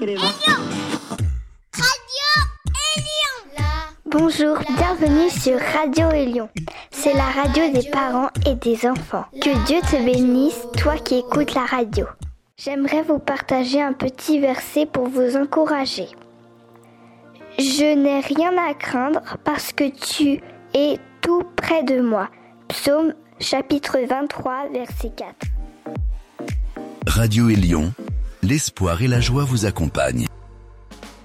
Bonjour, bienvenue sur Radio Élion. C'est la radio des parents et des enfants. Que Dieu te bénisse, toi qui écoutes la radio. J'aimerais vous partager un petit verset pour vous encourager. Je n'ai rien à craindre parce que tu es tout près de moi. Psaume chapitre 23, verset 4. Radio Élion, l'espoir et la joie vous accompagnent.